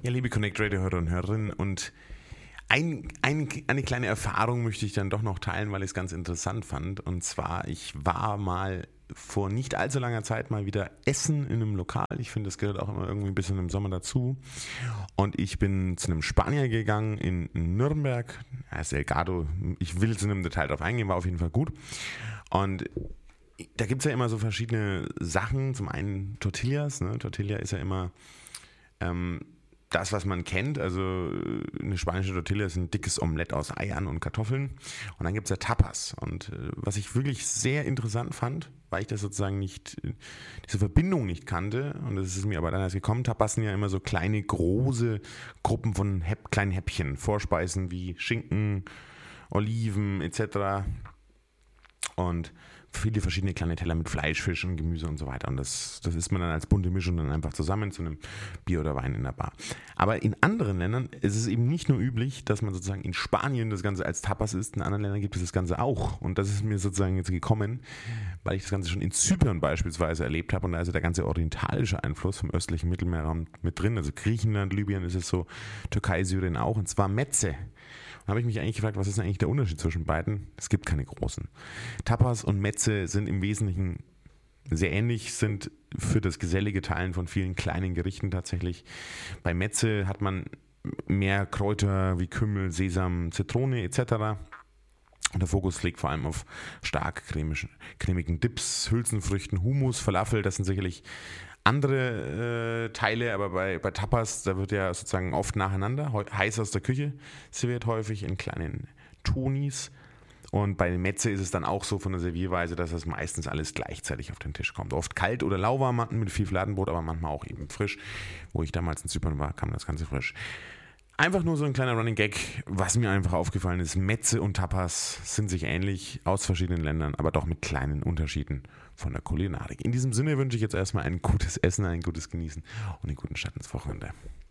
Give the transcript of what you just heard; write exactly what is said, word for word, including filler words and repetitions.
Ja, liebe Connect Radio-Hörer und Hörerinnen, und ein, ein, eine kleine Erfahrung möchte ich dann doch noch teilen, weil ich es ganz interessant fand. Und zwar, ich war mal vor nicht allzu langer Zeit mal wieder essen in einem Lokal. Ich finde, das gehört auch immer irgendwie ein bisschen im Sommer dazu. Und ich bin zu einem Spanier gegangen in Nürnberg. Er ist Elgado. Ich will jetzt in einem Detail drauf eingehen, war auf jeden Fall gut. Und da gibt es ja immer so verschiedene Sachen. Zum einen Tortillas. Ne? Tortilla ist ja immer ähm, das, was man kennt. Also eine spanische Tortilla ist ein dickes Omelett aus Eiern und Kartoffeln. Und dann gibt es ja Tapas. Und äh, was ich wirklich sehr interessant fand, weil ich das sozusagen nicht, diese Verbindung nicht kannte, und das ist mir aber dann erst gekommen, Tapas sind ja immer so kleine, große Gruppen von Häpp, kleinen Häppchen, Vorspeisen wie Schinken, Oliven et cetera. Und viele verschiedene kleine Teller mit Fleisch, Fisch und Gemüse und so weiter. Und das, das isst man dann als bunte Mischung dann einfach zusammen zu einem Bier oder Wein in der Bar. Aber in anderen Ländern ist es eben nicht nur üblich, dass man sozusagen in Spanien das Ganze als Tapas isst. In anderen Ländern gibt es das Ganze auch. Und das ist mir sozusagen jetzt gekommen, weil ich das Ganze schon in Zypern beispielsweise erlebt habe. Und da ist ja der ganze orientalische Einfluss vom östlichen Mittelmeerraum mit drin. Also Griechenland, Libyen ist es so, Türkei, Syrien auch. Und zwar Meze. Da habe ich mich eigentlich gefragt, was ist denn eigentlich der Unterschied zwischen beiden? Es gibt keine großen. Tapas und Meze sind im Wesentlichen sehr ähnlich, sind für das gesellige Teilen von vielen kleinen Gerichten tatsächlich. Bei Meze hat man mehr Kräuter wie Kümmel, Sesam, Zitrone et cetera. Und der Fokus liegt vor allem auf stark cremigen Dips, Hülsenfrüchten, Hummus, Falafel. Das sind sicherlich andere äh, Teile, aber bei, bei Tapas, da wird ja sozusagen oft nacheinander, heiß aus der Küche serviert häufig in kleinen Tonis. Und bei Meze ist es dann auch so von der Servierweise, dass das meistens alles gleichzeitig auf den Tisch kommt. Oft kalt oder lauwarm mit viel Fladenbrot, aber manchmal auch eben frisch. Wo ich damals in Zypern war, kam das Ganze frisch. Einfach nur so ein kleiner Running Gag, was mir einfach aufgefallen ist. Meze und Tapas sind sich ähnlich aus verschiedenen Ländern, aber doch mit kleinen Unterschieden von der Kulinarik. In diesem Sinne wünsche ich jetzt erstmal ein gutes Essen, ein gutes Genießen und einen guten Start ins Wochenende.